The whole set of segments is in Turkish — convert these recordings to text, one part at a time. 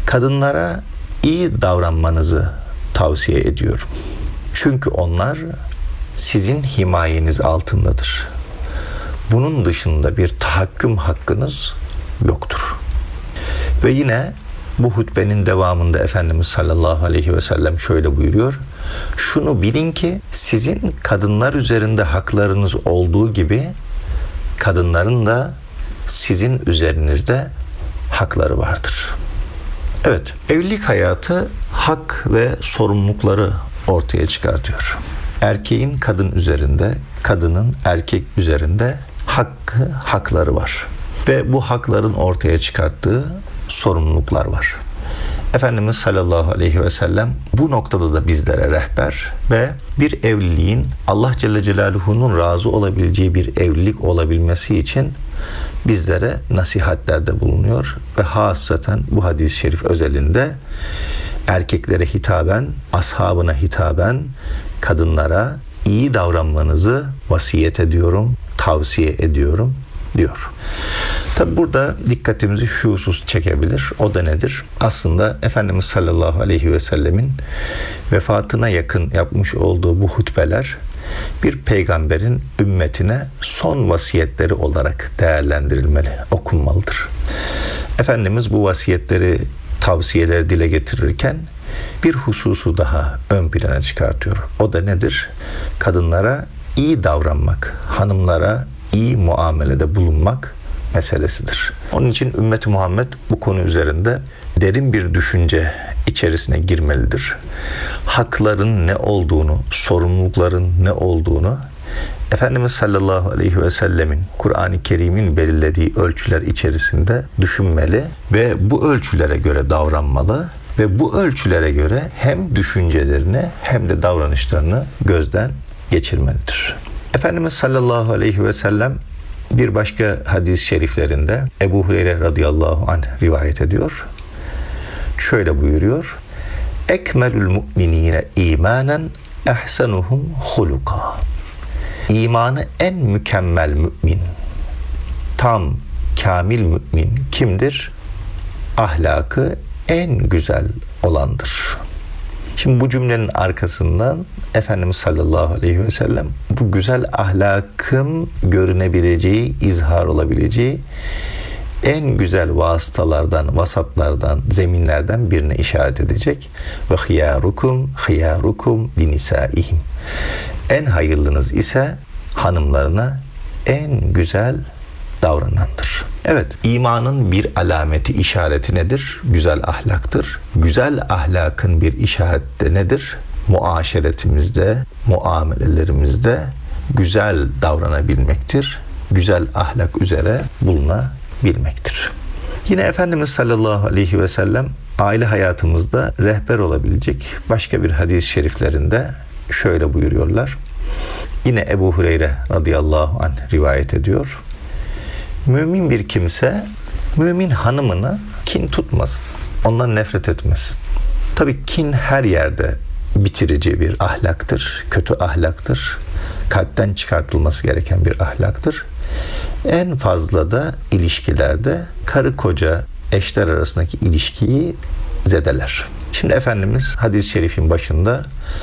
Kadınlara iyi davranmanızı tavsiye ediyorum. Çünkü onlar sizin himayeniz altındadır. Bunun dışında bir tahakküm hakkınız yoktur. Ve yine bu hutbenin devamında Efendimiz sallallahu aleyhi ve sellem şöyle buyuruyor. Şunu bilin ki sizin kadınlar üzerinde haklarınız olduğu gibi kadınların da sizin üzerinizde hakları vardır. Evet, evlilik hayatı hak ve sorumlulukları ortaya çıkartıyor. Erkeğin kadın üzerinde, kadının erkek üzerinde hakları var. Ve bu hakların ortaya çıkarttığı sorumluluklar var. Efendimiz sallallahu aleyhi ve sellem bu noktada da bizlere rehber ve bir evliliğin Allah Celle Celaluhu'nun razı olabileceği bir evlilik olabilmesi için bizlere nasihatlerde bulunuyor ve hasaten bu hadis-i şerif özelinde erkeklere hitaben, ashabına hitaben kadınlara iyi davranmanızı vasiyet ediyorum, tavsiye ediyorum diyor. Tabi burada dikkatimizi şu husus çekebilir. O da nedir? Aslında Efendimiz sallallahu aleyhi ve sellemin vefatına yakın yapmış olduğu bu hutbeler bir peygamberin ümmetine son vasiyetleri olarak değerlendirilmeli, okunmalıdır. Efendimiz bu vasiyetleri, tavsiyeleri dile getirirken bir hususu daha ön plana çıkartıyor. O da nedir? Kadınlara iyi davranmak, hanımlara iyi muamelede bulunmak meselesidir. Onun için ümmeti Muhammed bu konu üzerinde derin bir düşünce içerisine girmelidir. Hakların ne olduğunu, sorumlulukların ne olduğunu Efendimiz sallallahu aleyhi ve sellemin Kur'an-ı Kerim'in belirlediği ölçüler içerisinde düşünmeli ve bu ölçülere göre davranmalı ve bu ölçülere göre hem düşüncelerini hem de davranışlarını gözden geçirmelidir. Efendimiz sallallahu aleyhi ve sellem bir başka hadis-i şeriflerinde Ebu Hureyre radıyallahu anh rivayet ediyor. Şöyle buyuruyor. Ekmelül mu'minine imanen ehsenuhum huluka. İmanı en mükemmel mümin, tam, kamil mümin kimdir? Ahlakı en güzel olandır. Şimdi bu cümlenin arkasından Efendimiz sallallahu aleyhi ve sellem bu güzel ahlakın görünebileceği, izhar olabileceği en güzel vasıtalardan, vasatlardan, zeminlerden birine işaret edecek. Ve hıyarukum linisaihim. En hayırlınız ise hanımlarına en güzel davranandır. Evet, imanın bir alameti, işareti nedir? Güzel ahlaktır. Güzel ahlakın bir işareti de nedir? Muaşeretimizde, muamelelerimizde güzel davranabilmektir. Güzel ahlak üzere bulunabilmektir. Yine Efendimiz sallallahu aleyhi ve sellem aile hayatımızda rehber olabilecek başka bir hadis-i şeriflerinde şöyle buyuruyorlar. Yine Ebu Hureyre radıyallahu anh rivayet ediyor. Mümin bir kimse mümin hanımını kin tutmasın. Ondan nefret etmesin. Tabii kin her yerde bitirici bir ahlaktır. Kötü ahlaktır. Kalpten çıkartılması gereken bir ahlaktır. En fazla da ilişkilerde karı koca eşler arasındaki ilişkiyi zedeler. Şimdi Efendimiz hadis-i şerifin başında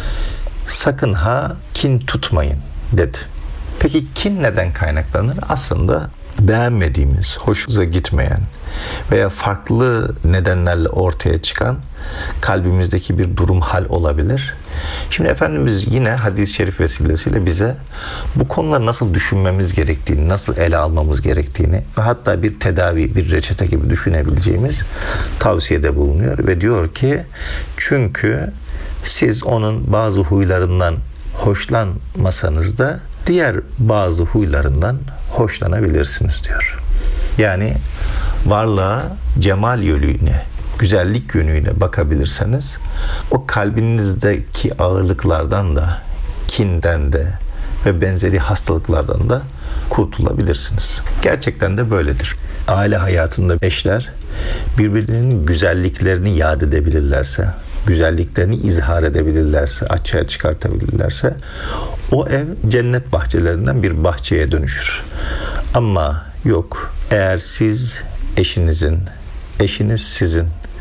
sakın ha kin tutmayın dedi. Peki kin neden kaynaklanır? Aslında beğenmediğimiz, hoşumuza gitmeyen veya farklı nedenlerle ortaya çıkan kalbimizdeki bir durum, hal olabilir. Şimdi Efendimiz yine hadis-i şerif vesilesiyle bize bu konuları nasıl düşünmemiz gerektiğini, nasıl ele almamız gerektiğini ve hatta bir tedavi, bir reçete gibi düşünebileceğimiz tavsiyede bulunuyor ve diyor ki çünkü siz onun bazı huylarından hoşlanmasanız da diğer bazı huylarından hoşlanabilirsiniz diyor. Yani varlığa cemal yönüyle, güzellik yönüyle bakabilirseniz o kalbinizdeki ağırlıklardan da, kinden de ve benzeri hastalıklardan da kurtulabilirsiniz. Gerçekten de böyledir. Aile hayatında eşler birbirlerinin güzelliklerini yad edebilirlerse, güzelliklerini izhar edebilirlerse, açığa çıkartabilirlerse o ev cennet bahçelerinden bir bahçeye dönüşür. Ama yok, eğer siz eşiniz sizin